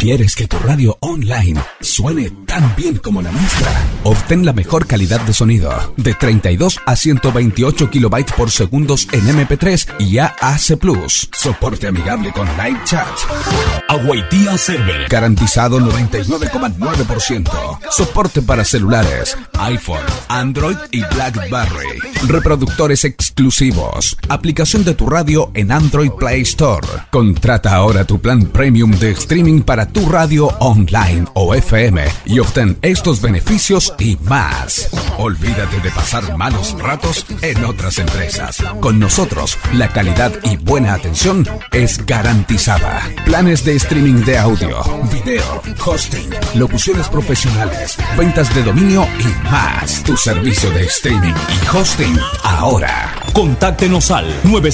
¿Quieres que tu radio online suene tan bien como la nuestra? Obtén la mejor calidad de sonido, de 32 a 128 kilobytes por segundos en MP3 y AAC+. Soporte amigable con live chat. Awaitia Server. Garantizado 99,9%. Soporte para celulares, iPhone, Android y BlackBerry. Reproductores exclusivos. Aplicación de tu radio en Android Play Store. Contrata ahora tu plan premium de streaming para tu radio online o FM y obtén estos beneficios y más. Olvídate de pasar malos ratos en otras empresas. Con nosotros, la calidad y buena atención es garantizada. Planes de streaming de audio, video, hosting, locuciones profesionales, ventas de dominio y más. Tu servicio de streaming y hosting ahora. Contáctenos al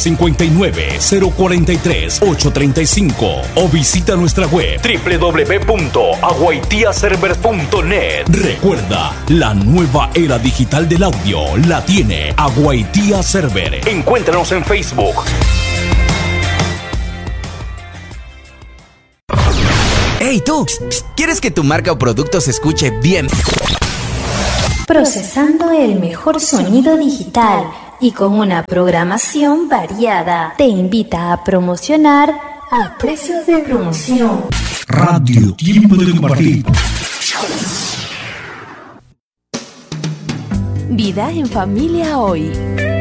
959-043-835 o visita nuestra web www.aguaitiaserver.net. Recuerda, la nueva era digital del audio la tiene Awaitia Server. Encuéntranos en Facebook. ¡Hey tú! ¿Quieres que tu marca o producto se escuche bien? Procesando el mejor sonido digital y con una programación variada, te invita a promocionar a precios de promoción. Radio Tiempo de Compartir. Vida en Familia Hoy.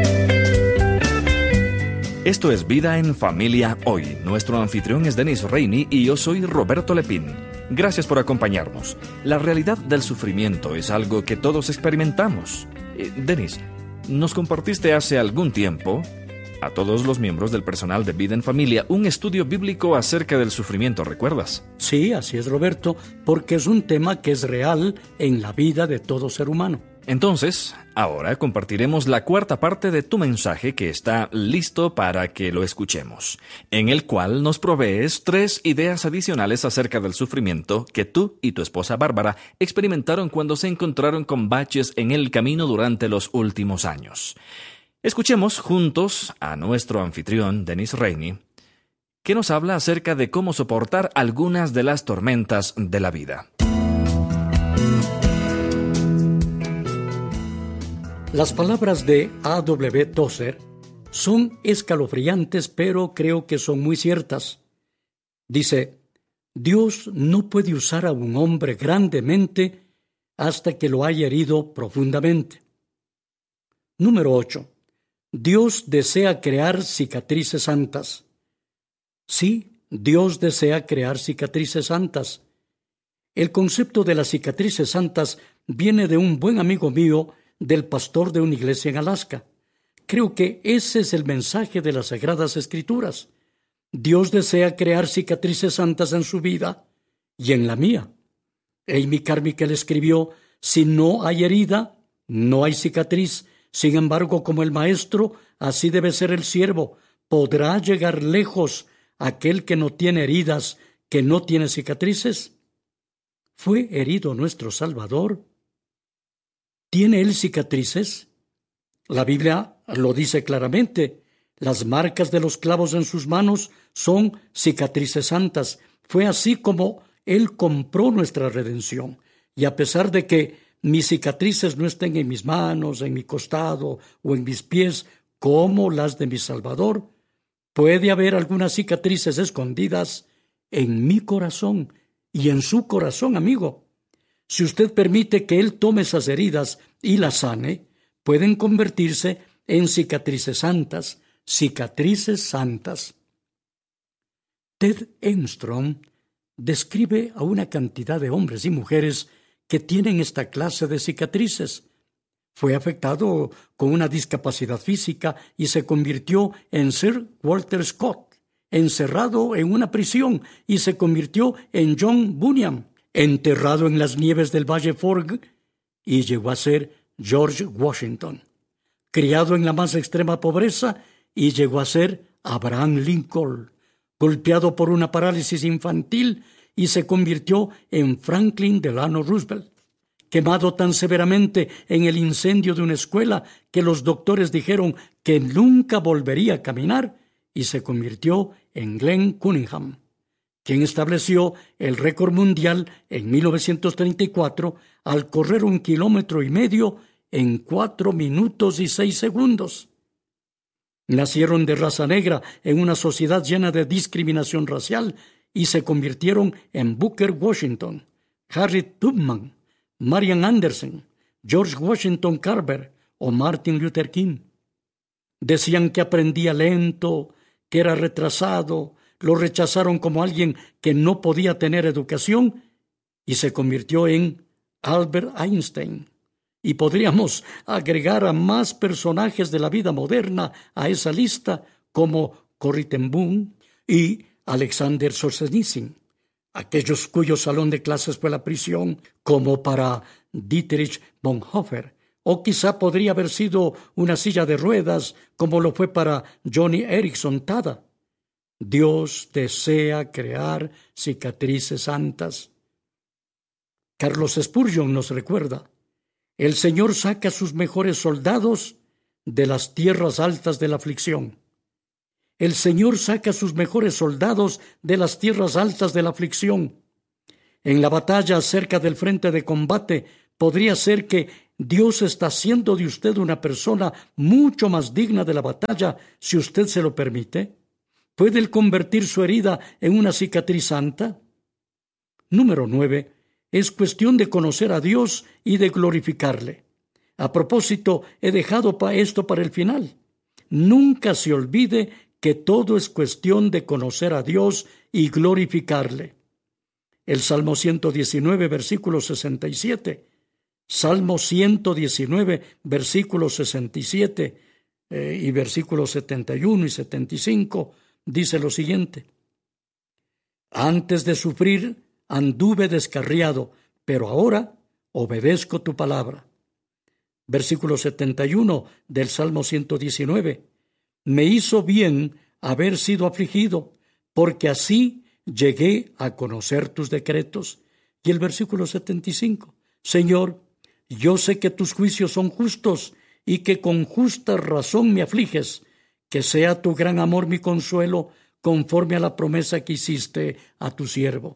Esto es Vida en Familia Hoy. Nuestro anfitrión es Denis Reini y yo soy Roberto Lepín. Gracias por acompañarnos. La realidad del sufrimiento es algo que todos experimentamos. Denis, nos compartiste hace algún tiempo, a todos los miembros del personal de Vida en Familia, un estudio bíblico acerca del sufrimiento, ¿recuerdas? Sí, así es, Roberto, porque es un tema que es real en la vida de todo ser humano. Entonces, ahora compartiremos la cuarta parte de tu mensaje que está listo para que lo escuchemos, en el cual nos provees 3 ideas adicionales acerca del sufrimiento que tú y tu esposa Bárbara experimentaron cuando se encontraron con baches en el camino durante los últimos años. Escuchemos juntos a nuestro anfitrión, Denis Reini, que nos habla acerca de cómo soportar algunas de las tormentas de la vida. Las palabras de A.W. Tozer son escalofriantes, pero creo que son muy ciertas. Dice, Dios no puede usar a un hombre grandemente hasta que lo haya herido profundamente. Número 8. Dios desea crear cicatrices santas. Sí, Dios desea crear cicatrices santas. El concepto de las cicatrices santas viene de un buen amigo mío, del pastor de una iglesia en Alaska. Creo que ese es el mensaje de las Sagradas Escrituras. Dios desea crear cicatrices santas en su vida y en la mía. Amy Carmichael escribió, si no hay herida, no hay cicatriz. Sin embargo, como el maestro, así debe ser el siervo. ¿Podrá llegar lejos aquel que no tiene heridas, que no tiene cicatrices? ¿Fue herido nuestro Salvador? ¿Tiene él cicatrices? La Biblia lo dice claramente. Las marcas de los clavos en sus manos son cicatrices santas. Fue así como él compró nuestra redención. Y a pesar de que mis cicatrices no estén en mis manos, en mi costado o en mis pies, como las de mi Salvador, puede haber algunas cicatrices escondidas en mi corazón y en su corazón, amigo. Si usted permite que Él tome esas heridas y las sane, pueden convertirse en cicatrices santas, cicatrices santas. Ted Armstrong describe a una cantidad de hombres y mujeres que tienen esta clase de cicatrices. Fue afectado con una discapacidad física y se convirtió en Sir Walter Scott, encerrado en una prisión y se convirtió en John Bunyan, enterrado en las nieves del Valle Forge y llegó a ser George Washington, criado en la más extrema pobreza y llegó a ser Abraham Lincoln, golpeado por una parálisis infantil y se convirtió en Franklin Delano Roosevelt, quemado tan severamente en el incendio de una escuela que los doctores dijeron que nunca volvería a caminar y se convirtió en Glenn Cunningham, quien estableció el récord mundial en 1934 al correr 1,5 kilómetros en 4 minutos y 6 segundos. Nacieron de raza negra en una sociedad llena de discriminación racial y se convirtieron en Booker Washington, Harriet Tubman, Marian Anderson, George Washington Carver o Martin Luther King. Decían que aprendía lento, que era retrasado, lo rechazaron como alguien que no podía tener educación y se convirtió en Albert Einstein. Y podríamos agregar a más personajes de la vida moderna a esa lista, como Corrie ten Boom y Alexander Solzhenitsyn, aquellos cuyo salón de clases fue la prisión, como para Dietrich Bonhoeffer, o quizá podría haber sido una silla de ruedas, como lo fue para Joni Eareckson Tada. Dios desea crear cicatrices santas. Carlos Spurgeon nos recuerda: el Señor saca sus mejores soldados de las tierras altas de la aflicción. El Señor saca sus mejores soldados de las tierras altas de la aflicción. En la batalla cerca del frente de combate, podría ser que Dios está haciendo de usted una persona mucho más digna de la batalla, si usted se lo permite. ¿Puede Él convertir su herida en una cicatriz santa? Número 9. Es cuestión de conocer a Dios y de glorificarle. A propósito, he dejado esto para el final. Nunca se olvide que todo es cuestión de conocer a Dios y glorificarle. El Salmo 119, versículo 67. Salmo 119, versículos 67 y versículos 71 y 75, dice lo siguiente: antes de sufrir anduve descarriado, pero ahora obedezco tu palabra. Versículo 71 del Salmo 119. Me hizo bien haber sido afligido, porque así llegué a conocer tus decretos. Y el versículo 75. Señor, yo sé que tus juicios son justos y que con justa razón me afliges. Que sea tu gran amor mi consuelo, conforme a la promesa que hiciste a tu siervo.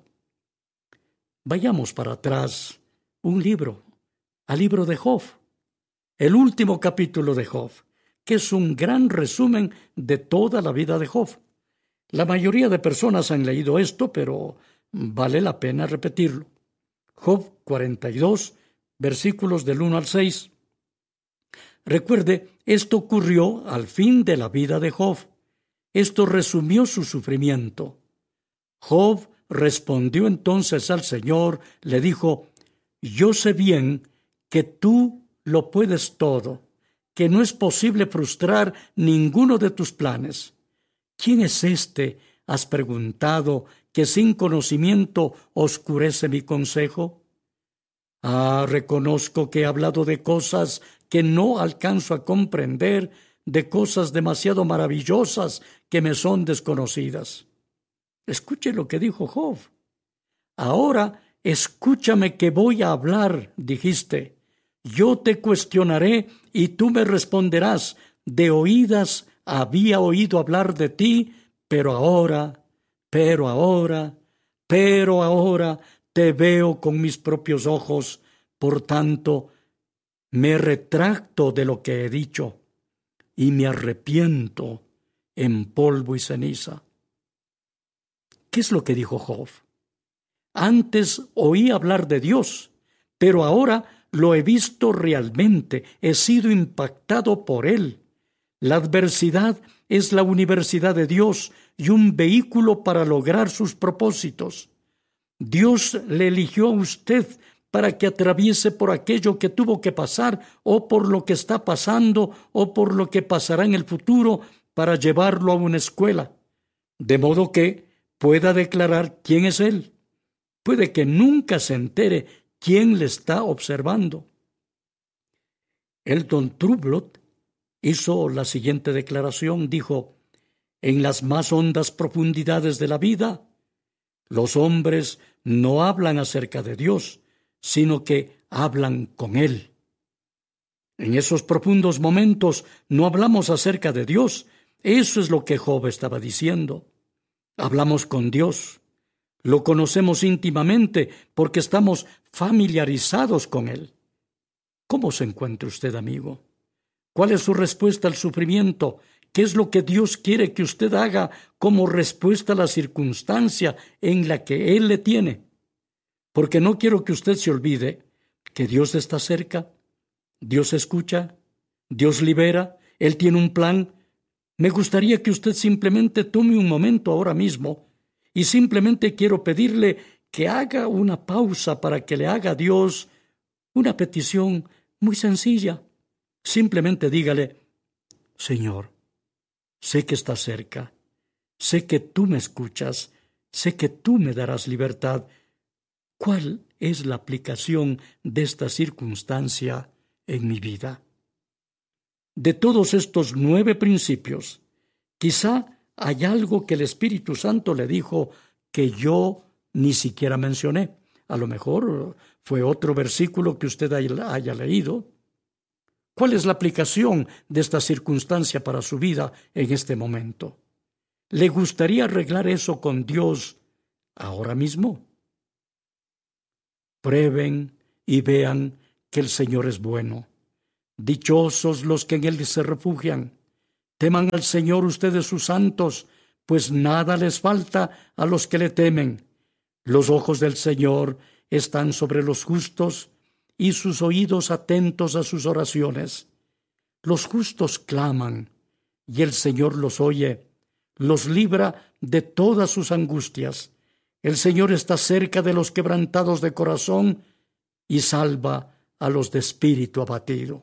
Vayamos para atrás al libro de Job, el último capítulo de Job, que es un gran resumen de toda la vida de Job. La mayoría de personas han leído esto, pero vale la pena repetirlo. Job 42, versículos del 1 al 6. Recuerde, esto ocurrió al fin de la vida de Job. Esto resumió su sufrimiento. Job respondió entonces al Señor, le dijo: yo sé bien que tú lo puedes todo, que no es posible frustrar ninguno de tus planes. ¿Quién es este, has preguntado, que sin conocimiento oscurece mi consejo? Reconozco que he hablado de cosas que no alcanzo a comprender, de cosas demasiado maravillosas que me son desconocidas. Escuche lo que dijo Job. Ahora escúchame que voy a hablar, dijiste. Yo te cuestionaré y tú me responderás. De oídas había oído hablar de ti, pero ahora te veo con mis propios ojos. Por tanto, me retracto de lo que he dicho y me arrepiento en polvo y ceniza. ¿Qué es lo que dijo Job? Antes oí hablar de Dios, pero ahora lo he visto realmente, he sido impactado por Él. La adversidad es la universidad de Dios y un vehículo para lograr sus propósitos. Dios le eligió a usted para que atraviese por aquello que tuvo que pasar, o por lo que está pasando, o por lo que pasará en el futuro, para llevarlo a una escuela, de modo que pueda declarar quién es Él. Puede que nunca se entere quién le está observando. Elton Trublot hizo la siguiente declaración, dijo: en las más hondas profundidades de la vida, los hombres no hablan acerca de Dios, sino que hablan con Él. En esos profundos momentos no hablamos acerca de Dios. Eso es lo que Job estaba diciendo. Hablamos con Dios. Lo conocemos íntimamente porque estamos familiarizados con Él. ¿Cómo se encuentra usted, amigo? ¿Cuál es su respuesta al sufrimiento? ¿Qué es lo que Dios quiere que usted haga como respuesta a la circunstancia en la que Él le tiene? Porque no quiero que usted se olvide que Dios está cerca, Dios escucha, Dios libera, Él tiene un plan. Me gustaría que usted simplemente tome un momento ahora mismo y simplemente quiero pedirle que haga una pausa para que le haga a Dios una petición muy sencilla. Simplemente dígale: Señor, sé que estás cerca, sé que tú me escuchas, sé que tú me darás libertad. ¿Cuál es la aplicación de esta circunstancia en mi vida? De todos estos 9 principios, quizá hay algo que el Espíritu Santo le dijo que yo ni siquiera mencioné. A lo mejor fue otro versículo que usted haya leído. ¿Cuál es la aplicación de esta circunstancia para su vida en este momento? ¿Le gustaría arreglar eso con Dios ahora mismo? Prueben y vean que el Señor es bueno. Dichosos los que en Él se refugian. Teman al Señor ustedes sus santos, pues nada les falta a los que le temen. Los ojos del Señor están sobre los justos y sus oídos atentos a sus oraciones. Los justos claman y el Señor los oye, los libra de todas sus angustias. El Señor está cerca de los quebrantados de corazón y salva a los de espíritu abatido.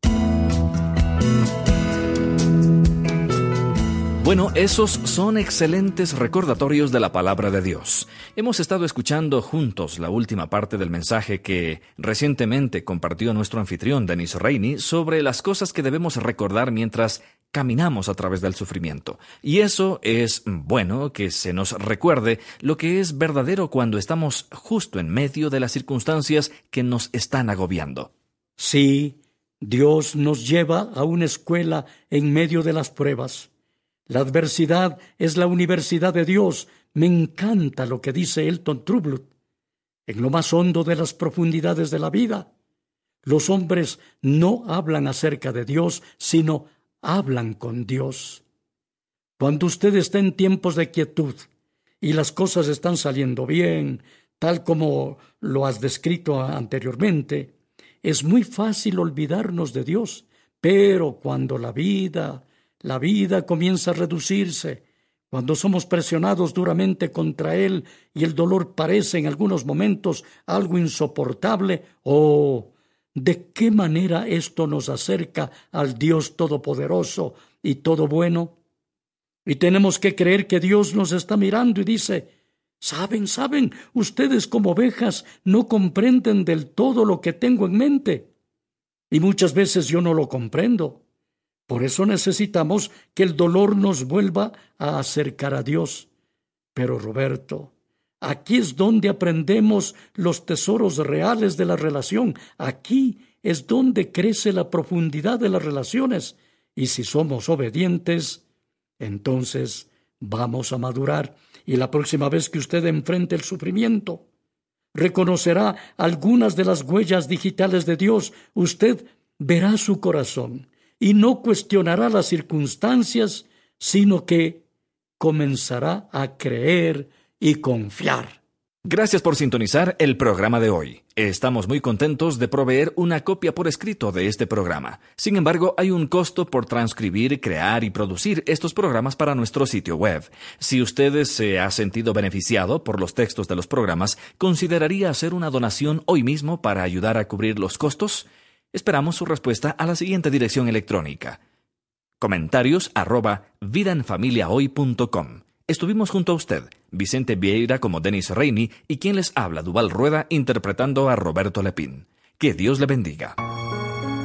Bueno, esos son excelentes recordatorios de la palabra de Dios. Hemos estado escuchando juntos la última parte del mensaje que recientemente compartió nuestro anfitrión Dennis Rainey sobre las cosas que debemos recordar mientras caminamos a través del sufrimiento. Y eso es bueno, que se nos recuerde lo que es verdadero cuando estamos justo en medio de las circunstancias que nos están agobiando. Sí, Dios nos lleva a una escuela en medio de las pruebas. La adversidad es la universidad de Dios. Me encanta lo que dice Elton Trueblood. En lo más hondo de las profundidades de la vida, los hombres no hablan acerca de Dios, sino hablan con Dios. Cuando usted está en tiempos de quietud y las cosas están saliendo bien, tal como lo has descrito anteriormente, es muy fácil olvidarnos de Dios. Pero cuando la vida comienza a reducirse, cuando somos presionados duramente contra Él y el dolor parece en algunos momentos algo insoportable, ¿de qué manera esto nos acerca al Dios Todopoderoso y todo bueno? Y tenemos que creer que Dios nos está mirando y dice: ¿Saben? Ustedes como ovejas no comprenden del todo lo que tengo en mente. Y muchas veces yo no lo comprendo. Por eso necesitamos que el dolor nos vuelva a acercar a Dios. Pero Roberto, aquí es donde aprendemos los tesoros reales de la relación. Aquí es donde crece la profundidad de las relaciones. Y si somos obedientes, entonces vamos a madurar. Y la próxima vez que usted enfrente el sufrimiento, reconocerá algunas de las huellas digitales de Dios. Usted verá su corazón y no cuestionará las circunstancias, sino que comenzará a creer y confiar. Gracias por sintonizar el programa de hoy. Estamos muy contentos de proveer una copia por escrito de este programa. Sin embargo, hay un costo por transcribir, crear y producir estos programas para nuestro sitio web. Si usted se ha sentido beneficiado por los textos de los programas, ¿consideraría hacer una donación hoy mismo para ayudar a cubrir los costos? Esperamos su respuesta a la siguiente dirección electrónica: comentarios@vidaenfamiliahoy.com. Estuvimos junto a usted, Vicente Vieira como Dennis Rainey, y quien les habla, Duval Rueda, interpretando a Roberto Lepín. Que Dios le bendiga.